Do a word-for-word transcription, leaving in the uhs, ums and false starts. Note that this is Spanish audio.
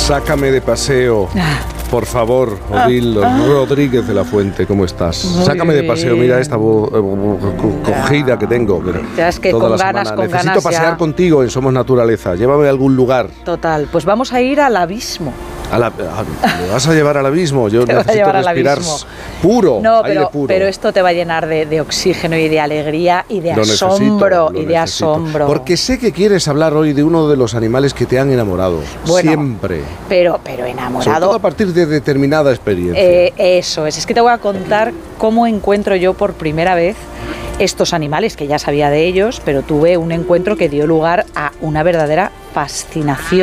Sácame de paseo, por favor, Odil Rodríguez de la Fuente, ¿cómo estás? Muy Sácame de paseo, bien. mira esta voz cogida que tengo. Pero Ya es que toda con la ganas, semana. con Necesito ganas pasear ya. contigo en Somos Naturaleza, llévame a algún lugar. Total, pues vamos a ir al abismo. A la, a, ¿Me vas a llevar al abismo? Yo Te voy a necesito llevar al respirar abismo. puro, No, aire pero, puro. pero esto te va a llenar de, de oxígeno y de alegría y de Lo necesito, asombro lo y de necesito. asombro. Porque sé que quieres hablar hoy de uno de los animales que te han enamorado. Bueno, siempre. Pero, pero Sobre enamorado. todo a partir de determinada experiencia. Eh, eso es, es que te voy a contar cómo encuentro yo por primera vez estos animales, que ya sabía de ellos, pero tuve un encuentro que dio lugar a una verdadera fascinación.